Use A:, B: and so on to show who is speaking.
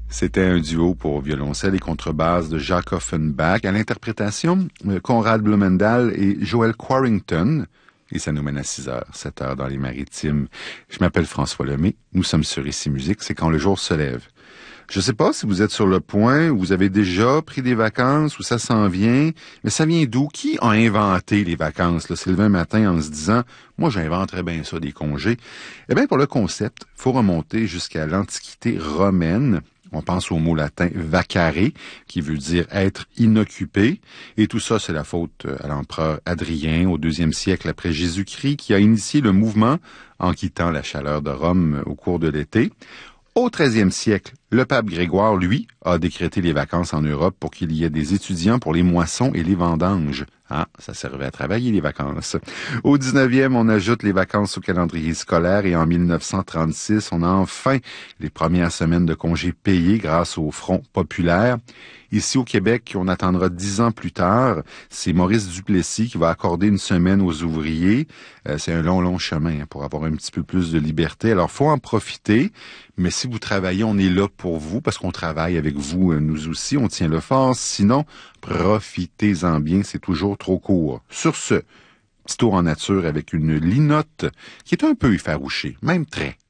A: C'était un duo pour violoncelle et contrebasse de Jacques Offenbach à l'interprétation Conrad Blumendahl et Joel Quarrington. Et ça nous mène à 6 heures, 7 heures dans les Maritimes. Je m'appelle François Lemay. Nous sommes sur Ici Musique. C'est quand le jour se lève. Je ne sais pas si vous êtes sur le point, ou vous avez déjà pris des vacances, ou ça s'en vient, mais ça vient d'où? Qui a inventé les vacances? Là, c'est levé un matin en se disant, moi j'inventerais bien ça, des congés. Eh bien, pour le concept, il faut remonter jusqu'à l'Antiquité romaine. On pense au mot latin vacare, qui veut dire être inoccupé. Et tout ça, c'est la faute à l'empereur Adrien au 2e siècle après Jésus-Christ, qui a initié le mouvement en quittant la chaleur de Rome au cours de l'été. Au 13e siècle, le pape Grégoire, lui, a décrété les vacances en Europe pour qu'il y ait des étudiants pour les moissons et les vendanges. Ah, ça servait à travailler, les vacances. Au 19e, on ajoute les vacances au calendrier scolaire et en 1936, on a enfin les premières semaines de congés payés grâce au Front populaire. Ici au Québec, on attendra 10 ans plus tard. C'est Maurice Duplessis qui va accorder une semaine aux ouvriers. C'est un long chemin pour avoir un petit peu plus de liberté. Alors, faut en profiter. Mais si vous travaillez, on est là pour vous parce qu'on travaille avec vous, nous aussi. On tient le fort. Sinon, profitez-en bien. C'est toujours trop court. Sur ce, petit tour en nature avec une linotte qui est un peu effarouchée, même très.